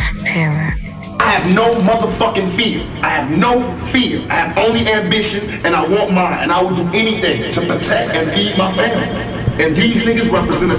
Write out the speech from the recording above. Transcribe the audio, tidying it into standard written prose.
terror. I have no motherfucking fear. I have no fear. I have only ambition, and I want mine. And I will do anything to protect and feed my family. And these niggas represent a